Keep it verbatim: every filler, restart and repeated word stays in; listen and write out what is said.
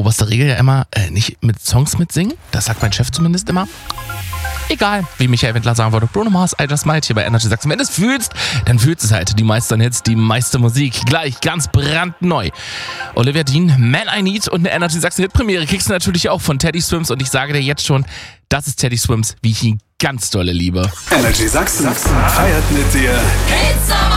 oberste Regel ja immer, äh, nicht mit Songs mitsingen. Das sagt mein Chef zumindest immer. Egal, wie Michael Wendler sagen würde, Bruno Mars, I Just Might hier bei Energy Sachsen. Wenn du es fühlst, dann fühlst es halt. Die meisten Hits, die meiste Musik. Gleich, ganz brandneu. Olivia Dean, Man I Need und eine Energy Sachsen Hit-Premiere kriegst du natürlich auch von Teddy Swims. Und ich sage dir jetzt schon, das ist Teddy Swims, wie ich ihn ganz dolle liebe. Energy Sachsen feiert mit dir. It's